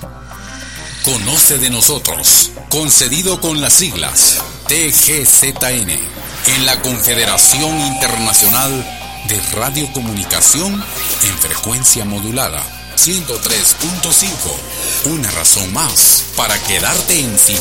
Conoce de nosotros, concedido con las siglas TGZN, en la Confederación Internacional de Radiocomunicación en frecuencia modulada 103.5. Una razón más para quedarte en